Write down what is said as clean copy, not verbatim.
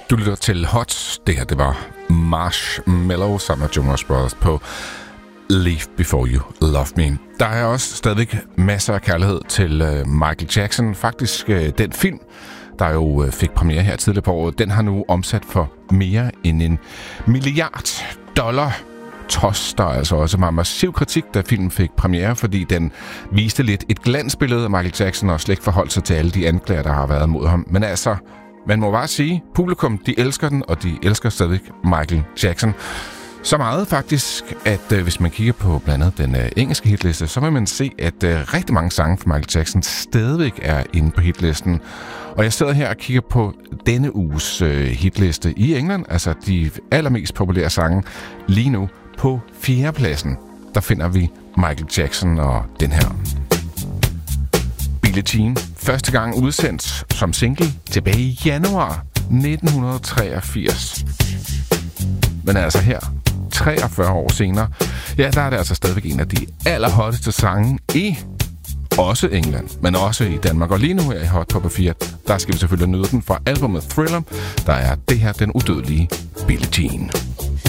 Du lytter til Hot. Det her, det var Marshmello sammen med Jonas Brothers på Leave Before You Love Me. Der er også stadigvæk masser af kærlighed til Michael Jackson. Faktisk den film, der jo fik premiere her tidligere på året, den har nu omsat for mere end $1 milliard. Trods der er altså også meget massiv kritik, da filmen fik premiere, fordi den viste lidt et glansbillede af Michael Jackson og slet ikke forholdt sig til alle de anklager, der har været mod ham. Men altså, man må bare sige, publikum, de elsker den, og de elsker stadig Michael Jackson. Så meget faktisk, at hvis man kigger på blandt andet den engelske hitliste, så vil man se, at rigtig mange sange fra Michael Jackson stadigvæk er inde på hitlisten. Og jeg sidder her og kigger på denne uges hitliste i England, altså de allermest populære sange lige nu. På 4. pladsen, der finder vi Michael Jackson og den her. Billie Jean, første gang udsendt som single tilbage i januar 1983. Men altså her, 43 år senere, ja, der er det altså stadigvæk en af de allerhotteste sange i også England, men også i Danmark. Og lige nu her i Hot Top 4, der skal vi selvfølgelig nyde den fra albumet Thriller. Der er det her, den udødelige Billie Jean.